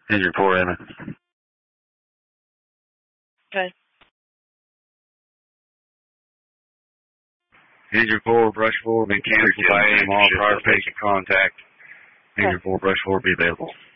Here's your report, Emma. Okay. Here's your report, brush 4, been canceled by AMR prior patient contact. Here's your report, brush 4, be available.